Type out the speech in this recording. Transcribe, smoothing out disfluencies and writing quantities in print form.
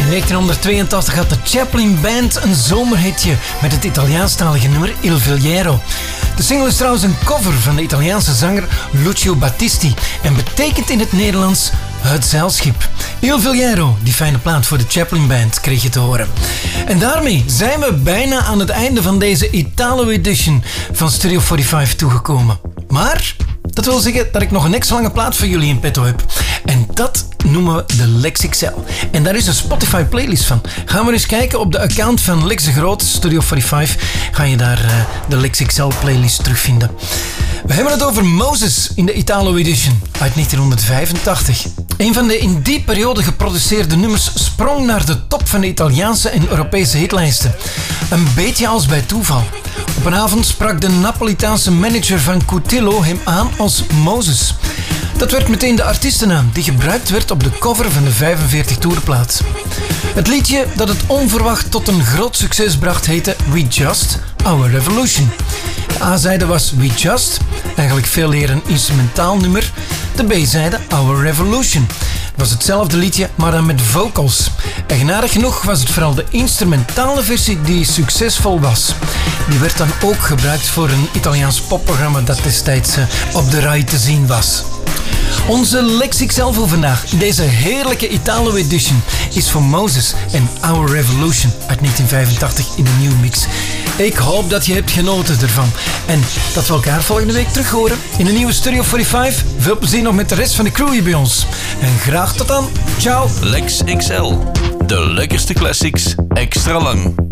In 1982 had de Chaplin Band een zomerhitje met het Italiaanstalige nummer Il Villero. De single is trouwens een cover van de Italiaanse zanger Lucio Battisti en betekent in het Nederlands het zeilschip. Il Villero, die fijne plaat voor de Chaplin Band, kreeg je te horen. En daarmee zijn we bijna aan het einde van deze Italo Edition van Studio 45 toegekomen. Maar dat wil zeggen dat ik nog een extra lange plaat voor jullie in petto heb. En dat noemen we de Lex XL. En daar is een Spotify playlist van. Ga maar eens kijken op de account van Lex de Groot, Studio 45. Ga je daar de Lex XL playlist terugvinden. We hebben het over Moses in de Italo Edition uit 1985. Een van de in die periode geproduceerde nummers sprong naar de top van de Italiaanse en Europese hitlijsten. Een beetje als bij toeval. Op een avond sprak de Napolitaanse manager van Cutillo hem aan als Moses. Dat werd meteen de artiestennaam die gebruikt werd op de cover van de 45 toerplaat. Het liedje dat het onverwacht tot een groot succes bracht heette We Just, Our Revolution. De A-zijde was We Just, eigenlijk veel eer een instrumentaal nummer. De B-zijde Our Revolution. Het was hetzelfde liedje, maar dan met vocals. Eigenaardig genoeg was het vooral de instrumentale versie die succesvol was. Die werd dan ook gebruikt voor een Italiaans popprogramma dat destijds op de RAI te zien was. Onze Lex XL voor vandaag, in deze heerlijke Italo Edition, is voor Moses en Our Revolution uit 1985 in de nieuwe mix. Ik hoop dat je hebt genoten ervan en dat we elkaar volgende week terug horen in een nieuwe Studio 45. Veel plezier nog met de rest van de crew hier bij ons. En graag tot dan. Ciao. Lex XL. De lekkerste classics extra lang.